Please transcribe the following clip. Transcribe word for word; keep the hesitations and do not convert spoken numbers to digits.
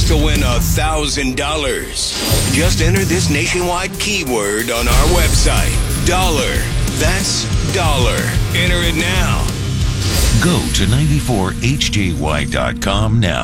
chance to win a thousand dollars. Just enter this nationwide keyword on our website. Dollar. That's dollar. Enter it now. Go to ninety-four H J Y dot com now.